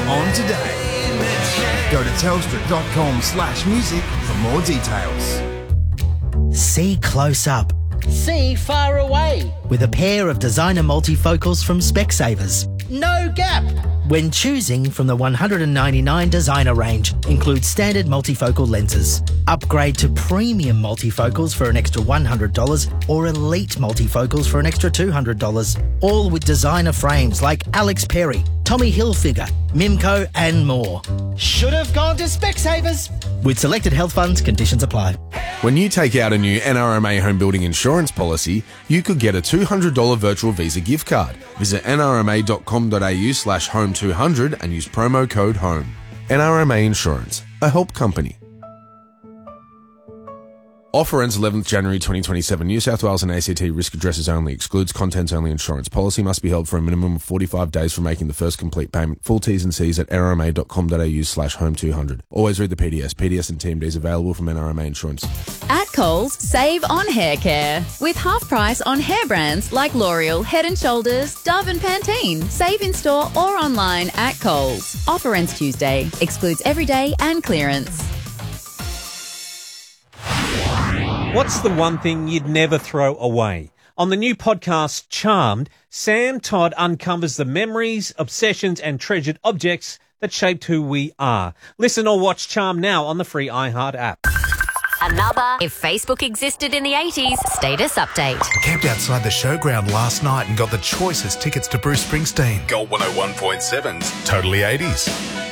on today. Go to telstra.com/music for more details. See close up See far away. with a pair of designer multifocals from Specsavers. No gap. When choosing from the 199 designer range, includes standard multifocal lenses. Upgrade to premium multifocals for an extra $100 or elite multifocals for an extra $200. All with designer frames like Alex Perry, Tommy Hilfiger, Mimco and more. Should have gone to Specsavers. With selected health funds, conditions apply. When you take out a new NRMA home building insurance policy, you could get a $200 virtual Visa gift card. Visit nrma.com.au/home200 and use promo code HOME. NRMA Insurance, a help company. Offer ends 11th January 2027. New South Wales and ACT risk addresses only. Excludes contents only insurance. Policy must be held for a minimum of 45 days from making the first complete payment. Full T's and C's at nrma.com.au/home200. Always read the PDS. PDS and TMDs available from NRMA Insurance. At Coles, save on hair care. With half price on hair brands like L'Oreal, Head & Shoulders, Dove and Pantene. Save in store or online at Coles. Offer ends Tuesday. Excludes everyday and clearance. What's the one thing you'd never throw away? On the new podcast, Charmed, Sam Todd uncovers the memories, obsessions and treasured objects that shaped who we are. Listen or watch Charmed now on the free iHeart app. Another If Facebook Existed in the 80s status update. I camped outside the showground last night and got the choicest tickets to Bruce Springsteen. Gold 101.7's Totally 80s.